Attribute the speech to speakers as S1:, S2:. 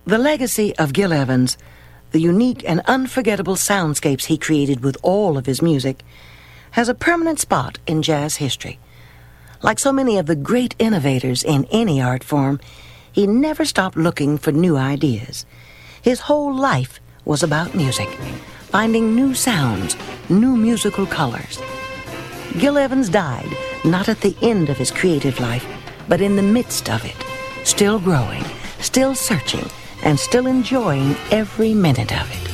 S1: The legacy of Gil Evans, the unique and unforgettable soundscapes he created with all of his music, has a permanent spot in jazz history. Like so many of the great innovators in any art form, he never stopped looking for new ideas. His whole life was about music, finding new sounds, new musical colors. Gil Evans died not at the end of his creative life, but in the midst of it, still growing, still searching, and still enjoying every minute of it.